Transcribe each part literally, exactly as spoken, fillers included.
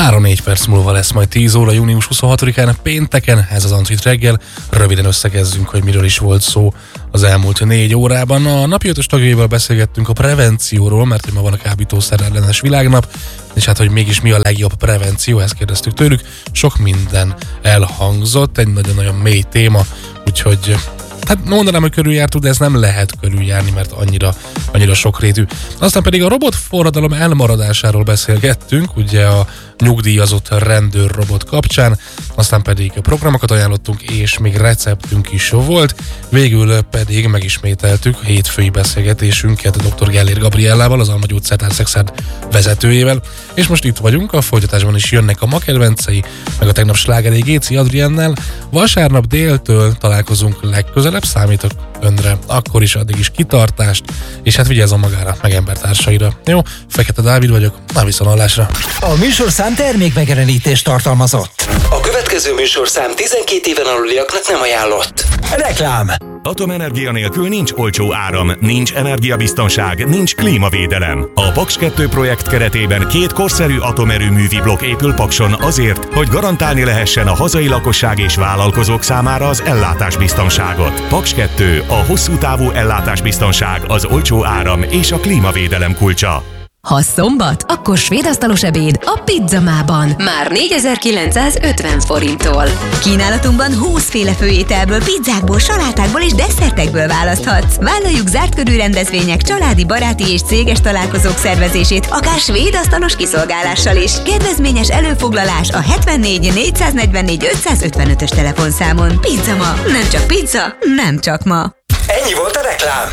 három-négy perc múlva lesz majd tíz óra, június huszonhatodikán pénteken, ez az Antrit reggel. Röviden összegezzünk, hogy miről is volt szó az elmúlt négy órában. A napi ötös tagjaival beszélgettünk a prevencióról, mert ma van a kábítószer ellenes világnap, és hát, hogy mégis mi a legjobb prevenció, ezt kérdeztük tőlük. Sok minden elhangzott, egy nagyon-nagyon mély téma, úgyhogy hát mondanám, hogy körüljártuk, de ez nem lehet körüljárni, mert annyira, annyira sokrétű. Aztán pedig a robotforradalom elmaradásáról beszélgettünk, ugye a nyugdíjazott rendőr robot kapcsán, aztán pedig programokat ajánlottunk, és még receptünk is volt. Végül pedig megismételtük a hétfői beszélgetésünket dr. Gellér Gabriellával, az Alma Gyógyszertár Szexárd vezetőjével, és most itt vagyunk, a folytatásban is jönnek a ma kedvencei, meg a tegnap slágerei Géci Adriennel. Vasárnap déltől találkozunk legközelebb, számítok önre, akkor is, addig is kitartást, és hát vigyázzon magára, meg embertársaira. Jó, Fekete Dávid vagyok, már viszontlátásra. A műsorszám termékmegjelenítést tartalmazott. A következő műsorszám tizenkét éven aluliaknak nem ajánlott. Reklám. Atomenergia nélkül nincs olcsó áram, nincs energiabiztonság, nincs klímavédelem. A Paks kettő projekt keretében két korszerű atomerőművi blokk épül Pakson azért, hogy garantálni lehessen a hazai lakosság és vállalkozók számára az ellátásbiztonságot. Paks kettő, a hosszú távú ellátásbiztonság, az olcsó áram és a klímavédelem kulcsa. Ha szombat, akkor svédasztalos ebéd a Pizzamában. Már négyezer-kilencszázötven forinttól. Kínálatunkban húszféle főételből, pizzákból, salátákból és desszertekből választhatsz. Vállaljuk zárt körű rendezvények, családi, baráti és céges találkozók szervezését, akár svédasztalos kiszolgálással is. Kedvezményes előfoglalás a hetvennégy négyszáznegyvennégy ötszázötvenötös telefonszámon. Pizzama. Nem csak pizza, nem csak ma. Ennyi volt a reklám.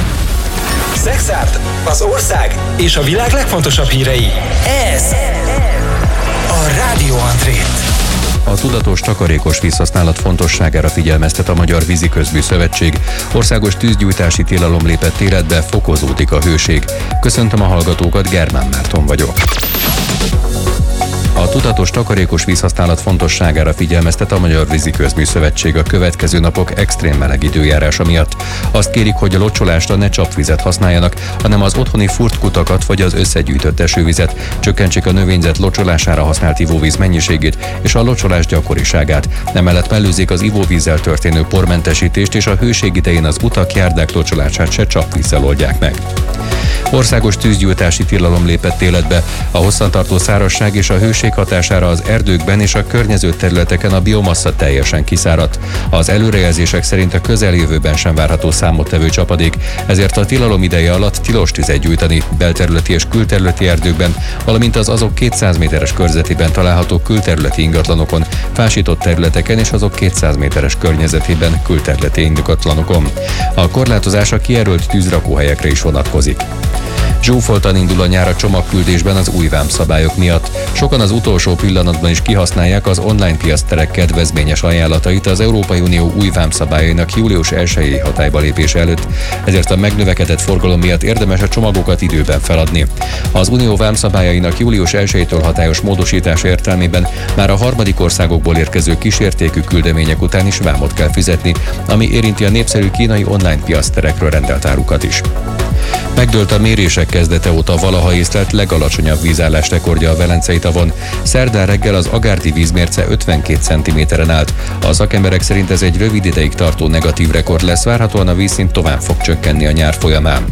Szexárd, az ország és a világ legfontosabb hírei. Ez a Rádió Antrit. A tudatos, takarékos vízhasználat fontosságára figyelmeztet a Magyar Víziközmű Szövetség. Országos tűzgyújtási tilalom lépett életbe, fokozódik a hőség. Köszöntöm a hallgatókat, Germán Márton vagyok. A tudatos, takarékos vízhasználat fontosságára figyelmeztet a Magyar Víziközmű Szövetség a következő napok extrém meleg időjárása miatt. Azt kérik, hogy a locsolásra ne csapvizet használjanak, hanem az otthoni furtkutakat vagy az összegyűjtött esővizet, csökkentsék a növényzet locsolására használt ivóvíz mennyiségét és a locsolás gyakoriságát. Emellett mellőzzék az ivóvízzel történő pormentesítést, és a hőség idején az utak, járdák locsolását se csapvízzel oldják meg. Országos tűzgyújtási tilalom lépett életbe. A hosszantartó szárazság és a hőség hatására az erdőkben és a környező területeken a biomassa teljesen kiszáradt. Az előrejelzések szerint a közeljövőben sem várható számottevő csapadék, ezért a tilalom ideje alatt tilos tüzet gyújtani belterületi és külterületi erdőkben, valamint az azok kétszáz méteres körzetében található külterületi ingatlanokon, fásított területeken és azok kétszáz méteres környezetében külterületi ingatlanokon. A korlátozás a kijelölt tűzrakóhelyekre is vonatkozik. Zsúfoltan indul a nyár a csomagküldésben az új vámszabályok miatt. Sokan az utolsó pillanatban is kihasználják az online piacterek kedvezményes ajánlatait az Európai Unió új vámszabályainak július elsejei hatályba lépése előtt, ezért a megnövekedett forgalom miatt érdemes a csomagokat időben feladni. Az unió vámszabályainak július elsejétől hatályos módosítása értelmében már a harmadik országokból érkező kísértékű küldemények után is vámot kell fizetni, ami érinti a népszerű kínai online piacterekről rendelt árukat is. Megdőlt a mérések kezdete óta valaha észlelt legalacsonyabb vízállás rekordja a Velencei tavon. Szerdán reggel az agárdi vízmérce ötvenkét centiméteren állt. A szakemberek szerint ez egy rövid ideig tartó negatív rekord lesz, várhatóan a vízszint tovább fog csökkenni a nyár folyamán.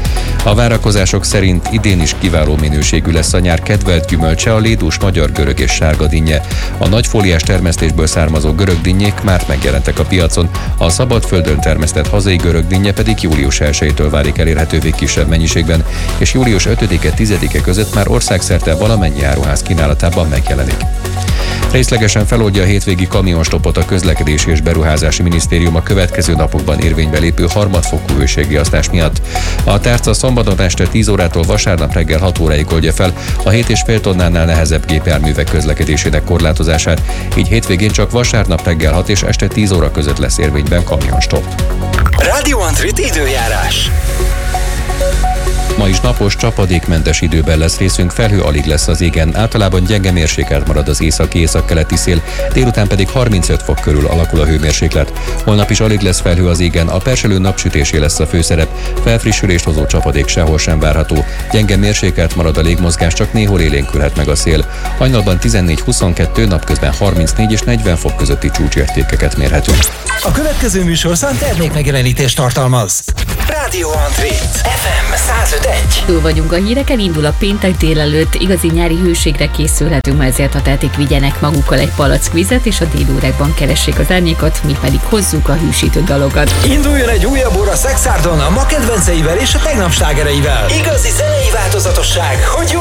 A várakozások szerint idén is kiváló minőségű lesz a nyár kedvelt gyümölcse, a lédús, magyar görög és sárga dinnye. A nagyfóliás termesztésből származó görög dinnyék már megjelentek a piacon, a szabadföldön termesztett hazai görög dinnye pedig július elsejétől válik elérhetővé kisebb mennyiségben, és július ötödike-tizedike között már országszerte valamennyi áruház kínálatában megjelenik. Részlegesen feloldja a hétvégi kamionstopot a Közlekedési és Beruházási Minisztérium a következő napokban érvénybe lépő harmadfokú hőségriasztás miatt. A tárca szombaton este tíz órától vasárnap reggel hat óráig oldja fel a hét egész öt tonnánál nehezebb gépjárművek közlekedésének korlátozását, így hétvégén csak vasárnap reggel hat és este tíz óra között lesz érvényben kamionstop. Rádió Antrit időjárás. Ma is napos, csapadékmentes időben lesz részünk, felhő alig lesz az égen, általában gyenge mérsékelt marad az északi-északkeleti szél, délután pedig harmincöt fok körül alakul a hőmérséklet. Holnap is alig lesz felhő az égen, a perselő napsütésé lesz a főszerep, felfrissülést hozó csapadék sehol sem várható, gyenge mérsékelt marad a légmozgás, csak néhol élénkülhet meg a szél. Hajnalban tizennégy huszonkettő, napközben harmincnégy és negyven fok közötti csúcsértékeket mérhetünk. A következő műsorszám termékmegjelenítést tartalmaz. Rádió André, ef em száz öt egy. Túl vagyunk a híreken, indul a péntek délelőtt, igazi nyári hőségre készülhetünk, ma ezért a tehetik vigyenek magukkal egy palack vizet, és a délórákban keressék az árnyékot, mi pedig hozzuk a hűsítő dalokat. Induljon egy újabb óra Szexárdon a ma kedvenceivel és a tegnap slágereivel. Igazi zenei változatosság, hogy jó